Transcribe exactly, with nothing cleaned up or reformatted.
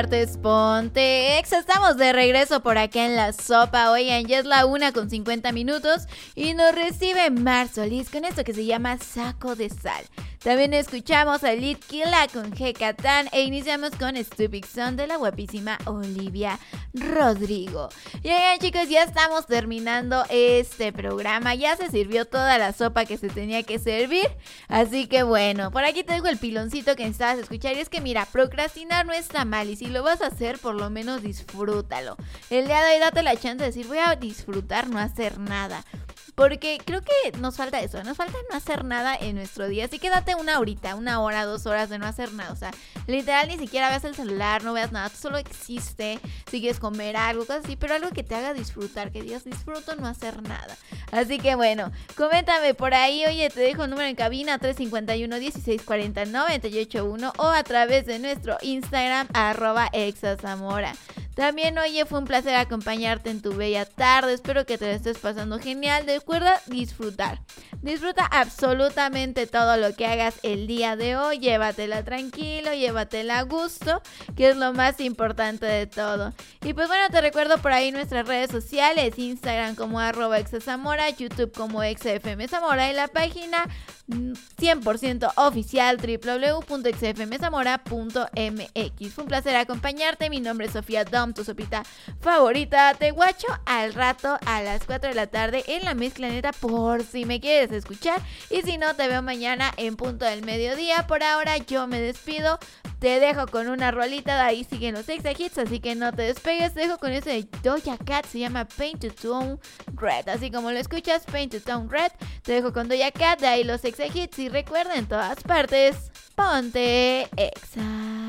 Martes Ponte Exa, estamos de regreso por acá en La Sopa. Oigan, ya es la una con cincuenta minutos y nos recibe Mar Solís con esto que se llama Saco de Sal. También escuchamos a Litquila con G. Catán e iniciamos con Stupid Son de la guapísima Olivia Rodrigo. Y oigan, chicos, ya estamos terminando este programa. Ya se sirvió toda la sopa que se tenía que servir. Así que bueno, por aquí te dejo el piloncito que necesitabas escuchar. Y es que mira, procrastinar no está mal. Y si lo vas a hacer, por lo menos disfrútalo. El día de hoy date la chance de decir, voy a disfrutar, no hacer nada. Porque creo que nos falta eso, nos falta no hacer nada en nuestro día. Así que date una horita, una hora, dos horas de no hacer nada. O sea, literal ni siquiera veas el celular, no veas nada, tú solo existe. Si quieres comer algo, cosas así, pero algo que te haga disfrutar, que digas disfruto no hacer nada. Así que bueno, coméntame por ahí. Oye, te dejo el número en cabina tres cinco uno, dieciséis cuarenta, noventa y ocho uno o a través de nuestro Instagram arroba exazamora. También, oye, fue un placer acompañarte en tu bella tarde. Espero que te la estés pasando genial. Recuerda disfrutar. Disfruta absolutamente todo lo que hagas el día de hoy. Llévatela tranquilo, llévatela a gusto, que es lo más importante de todo. Y pues bueno, te recuerdo por ahí nuestras redes sociales. Instagram como arroba exazamora, YouTube como exafmzamora y la página cien por ciento oficial doble u doble u doble u punto exafmzamora punto m x. Fue un placer acompañarte. Mi nombre es Sofía Dom, tu sopita favorita. Te guacho al rato a las cuatro de la tarde en la mezcla neta por si me quieres escuchar. Y si no, te veo mañana en punto del mediodía. Por ahora yo me despido. Te dejo con una rolita, de ahí siguen los Exa Hits, así que no te despegues. Te dejo con ese de Doja Cat, se llama Paint to Tone Red, así como lo escuchas, Paint to Tone Red. Te dejo con Doja Cat, de ahí los Exa Hits y recuerda, en todas partes, ponte Exa.